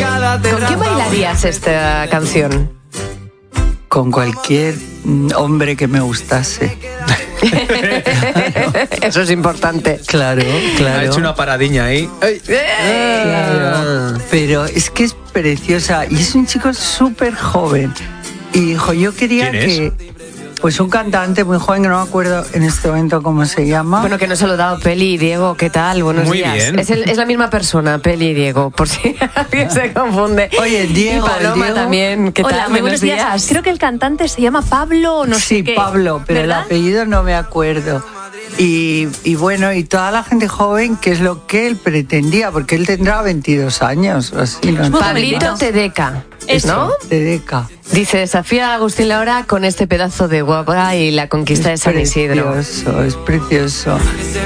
¿Con quién bailarías esta canción? Con cualquier hombre que me gustase. Eso es importante. Claro. Ha hecho una paradiña ahí. ¡Ay! Claro. Pero es que es preciosa y es un chico súper joven. Y hijo, yo quería ¿Quién que... Pues un cantante muy joven, que no me acuerdo en este momento cómo se llama. Bueno, que nos ha saludado Peli y Diego, ¿qué tal? Buenos Muy días. bien. Es la misma persona, Peli y Diego, por si alguien se confunde. Oye, Diego, Y Paloma Diego también, ¿qué Hola, tal? muy buenos días. Creo que el cantante se llama Pablo o no sé qué. Sí, Pablo, pero ¿verdad? el apellido no me acuerdo. Y bueno, y toda la gente joven, que es lo que él pretendía, porque él tendrá 22 años o así, ¿no? muy Pablito bonito. Tedeca, ¿no? Tedeca. Dice, desafía a Agustín Laura con este pedazo de guapa y la conquista de San Isidro. Es precioso.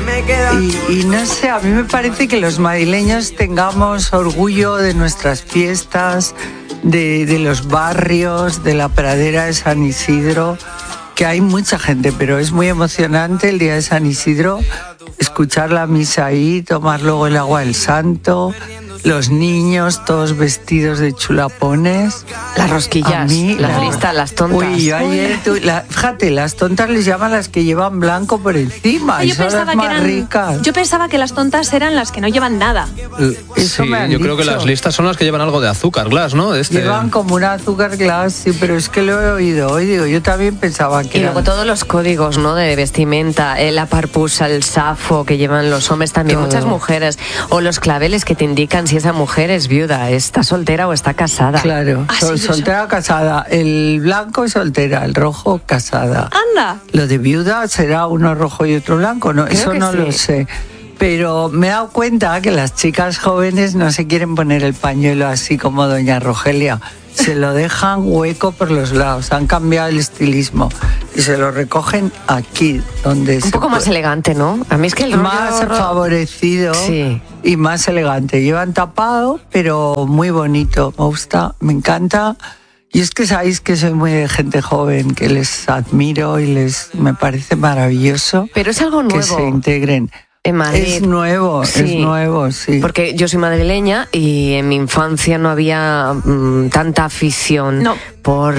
Y no sé, a mí me parece que los madrileños tengamos orgullo de nuestras fiestas, de los barrios, de la pradera de San Isidro, que hay mucha gente, pero es muy emocionante el día de San Isidro, escuchar la misa ahí, tomar luego el agua del santo, los niños todos vestidos de chulapones. Las rosquillas, A mí, las no. listas, las tontas. Uy, yo ayer, fíjate, las tontas les llaman las que llevan blanco por encima, y son las más ricas. Yo pensaba que las tontas eran las que no llevan nada. Eso Sí, me han yo creo que dicho. las listas son las que llevan algo de azúcar glass, ¿no? Llevan como un azúcar glass, sí, pero es que lo he oído hoy, digo, yo también pensaba que Y luego todos los códigos, ¿no? De vestimenta, la parpusa, el safo que llevan los hombres, también Todo. muchas mujeres, o los claveles que te indican si esa mujer es viuda, está soltera o está casada. Claro, Ah, sí, soltera o casada. El blanco es soltera, el rojo casada. Anda. Lo de viuda será uno rojo y otro blanco, ¿no? Creo Eso que no sí. lo sé. Pero me he dado cuenta que las chicas jóvenes no se quieren poner el pañuelo así como doña Rogelia. Se lo dejan hueco por los lados. Han cambiado el estilismo y se lo recogen aquí, donde Un poco más elegante, ¿no? A mí es que el rollo más favorecido Sí. y más elegante. Llevan tapado, pero muy bonito. Me gusta, me encanta. Y es que sabéis que soy muy de gente joven, que les admiro y me parece maravilloso Pero es algo que nuevo se integren. en Madrid. Es nuevo, sí. Porque yo soy madrileña y en mi infancia no había tanta afición No. por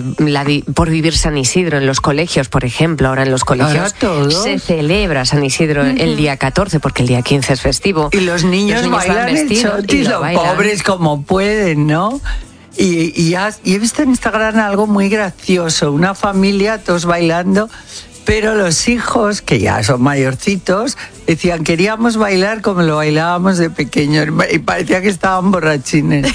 vivir San Isidro en los colegios, por ejemplo. Ahora en los Ahora colegios todos. se celebra San Isidro el día 14 porque el día 15 es festivo. Y los niños van bailan el vestidos choti, y lo los bailan. pobres como pueden, ¿no? Y he visto en Instagram algo muy gracioso, una familia todos bailando, pero los hijos, que ya son mayorcitos, decían, queríamos bailar como lo bailábamos de pequeños, y parecía que estaban borrachines.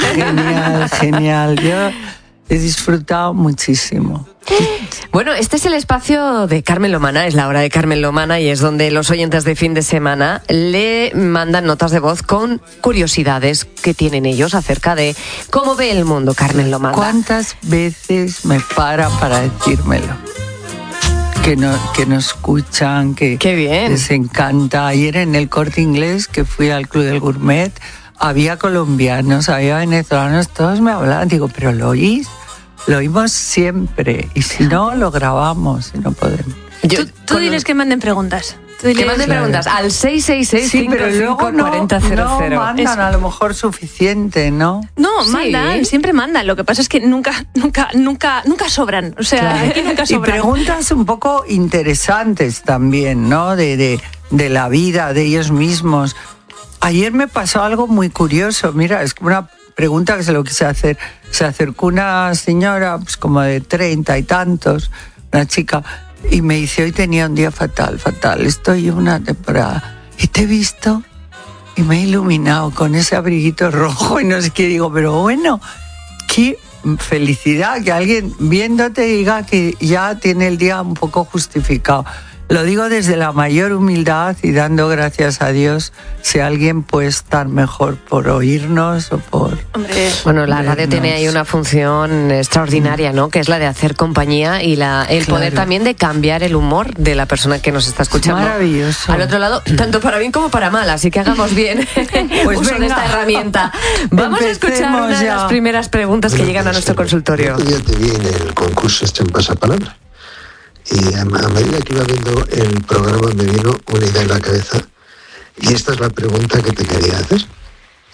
Genial. Yo he disfrutado muchísimo. Bueno, este es el espacio de Carmen Lomana, es la hora de Carmen Lomana y es donde los oyentes de fin de semana le mandan notas de voz con curiosidades que tienen ellos acerca de cómo ve el mundo Carmen Lomana. ¿Cuántas veces me paran para decírmelo? Que no escuchan, que Qué bien. les encanta. Ayer en el Corte Inglés, que fui al Club del Gourmet, había colombianos, había venezolanos, todos me hablaban. Digo, ¿pero lo oís? Lo oímos siempre. Y si no, lo grabamos, si no podemos. Tú diles que manden preguntas. Tú diles Que manden preguntas al 666 Sí, pero luego no 4000. mandan a lo mejor suficiente, ¿no? No, Sí. mandan, siempre mandan. Lo que pasa es que nunca sobran. O sea, aquí nunca Y sobran. preguntas un poco interesantes también, ¿no? De la vida, de ellos mismos. Ayer me pasó algo muy curioso. Mira, es una pregunta que se lo quise hacer. Se acercó una señora, pues como de 30 y tantos, una chica, y me dice, hoy tenía un día fatal. Estoy en una temporada. Y te he visto y me he iluminado con ese abriguito rojo y no sé qué. Digo, pero bueno, qué felicidad que alguien viéndote diga que ya tiene el día un poco justificado. Lo digo desde la mayor humildad y dando gracias a Dios si alguien puede estar mejor por oírnos o por... Hombre, Bueno, la radio vernos. tiene ahí una función extraordinaria, ¿no? Que es la de hacer compañía y el poder también de cambiar el humor de la persona que nos está escuchando. Maravilloso. Al otro lado, tanto para bien como para mal, así que hagamos bien Pues uso de venga. esta herramienta. Vamos a escuchar Empecemos una de ya. las primeras preguntas que llegan a nuestro consultorio. El otro día te vi en el concurso en Pasapalabra y a medida que iba viendo el programa me vino una idea en la cabeza y esta es la pregunta que te quería hacer.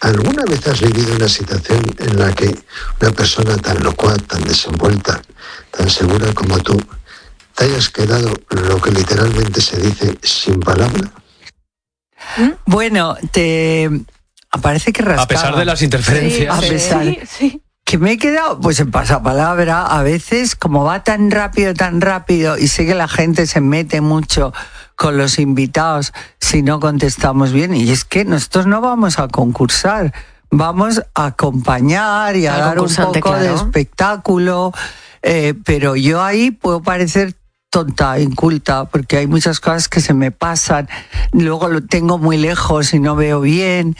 ¿Alguna vez has vivido una situación en la que una persona tan locuaz, tan desenvuelta, tan segura como tú, te hayas quedado, lo que literalmente se dice, sin palabra? Bueno, parece que rascaba. A pesar de las interferencias. A pesar. Sí. Que me he quedado, pues en pasapalabra, a veces como va tan rápido, y sé que la gente se mete mucho con los invitados si no contestamos bien, y es que nosotros no vamos a concursar, vamos a acompañar y a dar un poco de espectáculo, pero yo ahí puedo parecer tonta, inculta, porque hay muchas cosas que se me pasan, luego lo tengo muy lejos y no veo bien,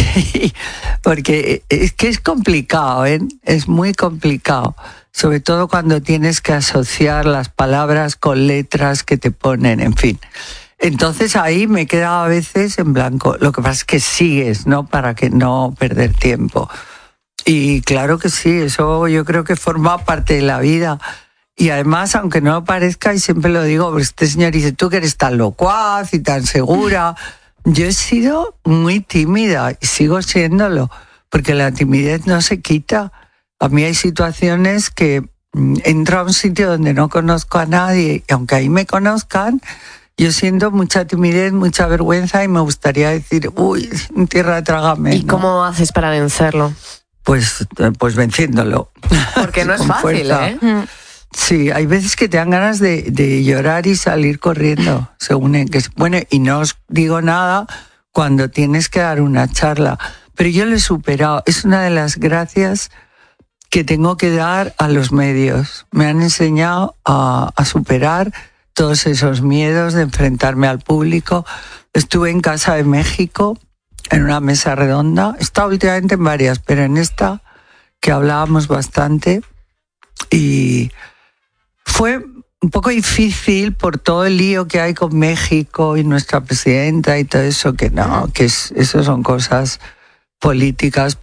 porque es que es complicado, ¿eh? Es muy complicado, sobre todo cuando tienes que asociar las palabras con letras que te ponen, en fin. Entonces ahí me he quedado a veces en blanco. Lo que pasa es que sigues, ¿no? Para que no perder tiempo. Y claro que sí, eso yo creo que forma parte de la vida. Y además, aunque no lo parezca, y siempre lo digo, pues este señor dice, tú que eres tan locuaz y tan segura. Yo he sido muy tímida y sigo siéndolo, porque la timidez no se quita. A mí hay situaciones que entro a un sitio donde no conozco a nadie, y aunque ahí me conozcan, yo siento mucha timidez, mucha vergüenza, y me gustaría decir, uy, tierra trágame. ¿Y cómo haces para vencerlo? Pues venciéndolo. Porque no es fácil, ¿eh? Sí, hay veces que te dan ganas de llorar y salir corriendo, según en que... Bueno, y no os digo nada cuando tienes que dar una charla, pero yo lo he superado. Es una de las gracias que tengo que dar a los medios. Me han enseñado a superar todos esos miedos de enfrentarme al público. Estuve en Casa de México, en una mesa redonda. He estado últimamente en varias, pero en esta, que hablábamos bastante, y fue un poco difícil por todo el lío que hay con México y nuestra presidenta y todo eso, que no, que eso son cosas políticas.